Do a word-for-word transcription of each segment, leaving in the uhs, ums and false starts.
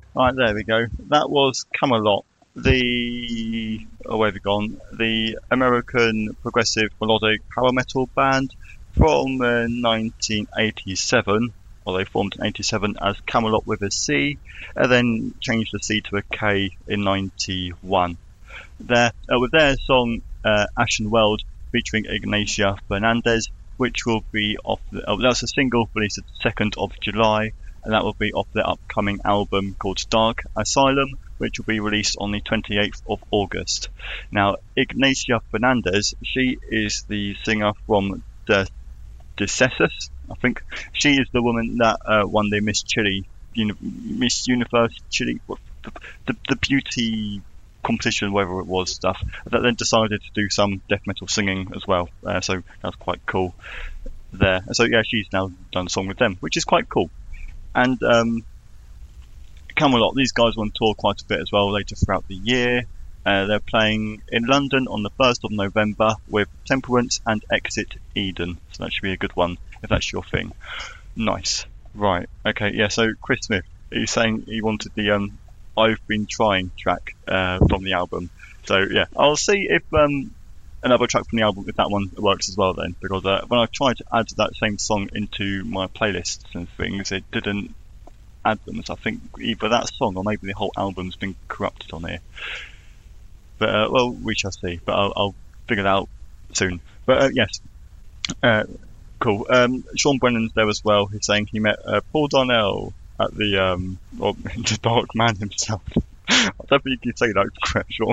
Right, there we go. That was Camelot, the oh, where have you gone? The American progressive melodic power metal band from uh, nineteen eighty-seven. Well, they formed in eighty-seven as Camelot with a C, and then changed the C to a K in ninety-one. There, uh, with their song uh, Ashen World featuring Ignacia Fernandez, which will be off. The, oh, that's a single released the second of July, and that will be off their upcoming album called Dark Asylum, which will be released on the twenty-eighth of August. Now, Ignacia Fernandez, she is the singer from the Decessus, I think. She is the woman that uh, won the Miss Chile, Uni- Miss Universe Chile, what, the, the, the beauty competition, whatever it was, stuff, that then decided to do some death metal singing as well. Uh, so that's quite cool there. So yeah, she's now done a song with them, which is quite cool. And um, Camelot, these guys will on tour quite a bit as well later throughout the year. Uh, they're playing in London on the first of November with Temperance and Exit Eden. So that should be a good one if that's your thing. Nice. Right. Okay. Yeah. So Chris Smith, he's saying he wanted the um, I've Been Trying track uh, from the album. So yeah, I'll see if um, another track from the album, if that one works as well then. Because uh, when I tried to add that same song into my playlists and things, it didn't add them. So I think either that song or maybe the whole album's been corrupted on here. But uh, well, we shall see. But I'll, I'll figure it out soon. But uh, yes, uh, cool. Um, Sean Brennan's there as well. He's saying he met uh, Paul Darnell at the um, or the Dark Man himself. I don't think you can say that correct, Sean.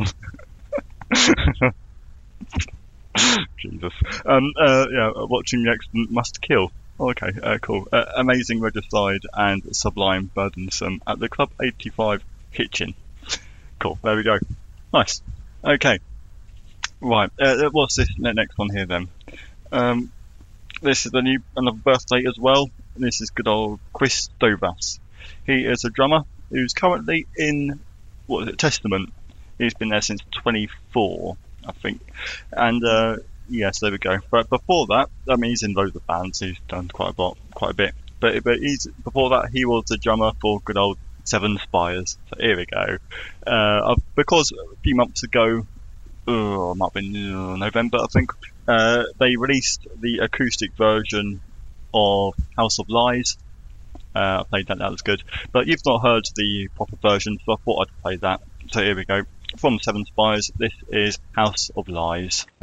Jesus. Um, uh, yeah, watching the excellent Must Kill. Oh, okay, uh, cool. Uh, amazing Regicide and Sublime Burdensome at the Club eighty-five Hitchin. Cool. There we go. Nice. Okay. Right. Uh, what's this next one here then? Um, this is a new another birthday as well. This is good old Chris Dovas. He is a drummer who's currently in what is it, Testament. He's been there since twenty-four, I think. And uh, yes, there we go. But before that, I mean, he's in loads of bands. He's done quite a lot, quite a bit. But but he's before that, he was the drummer for good old Seven Spires. So here we go. Uh, because a few months ago, oh, it might have been uh, November, I think, uh, they released the acoustic version of House of Lies. Uh, I played that, that was good. But you've not heard the proper version, so I thought I'd play that. So here we go. From Seven Spires, this is House of Lies.